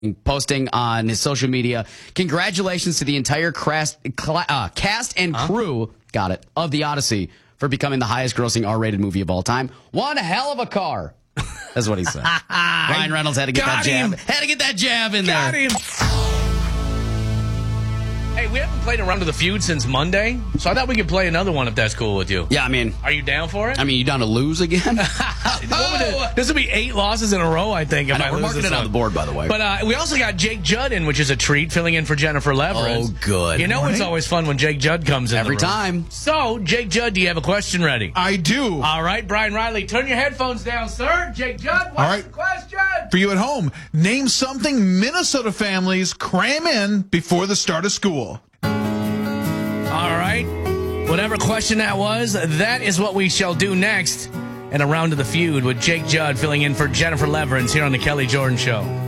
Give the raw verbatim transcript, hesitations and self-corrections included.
posting on his social media, congratulations to the entire cast, uh, cast and crew, huh? got it, of The Odyssey for becoming the highest grossing R-rated movie of all time. One hell of a car. That's what he said. Ryan Reynolds had to get got that jab. Him. Had to get that jab in got there. Him. Hey, we haven't played a round of the feud since Monday, so I thought we could play another one if that's cool with you. Yeah, I mean... Are you down for it? I mean, you down to lose again? oh. This will be eight losses in a row, I think. If I know, I we're marking it on the board, by the way. But uh, we also got Jake Judd in, which is a treat, filling in for Jennifer Leverett. Oh, good. You know Morning. It's always fun when Jake Judd comes in Every the room. time. So, Jake Judd, do you have a question ready? I do. All right, Brian Riley, turn your headphones down, sir. Jake Judd, what's All right. the question? For you at home, name something Minnesota families cram in before the start of school. All right. Whatever question that was, that is what we shall do next in a round of the feud with Jake Judd filling in for Jennifer Leverett here on the Kelly Jordan Show.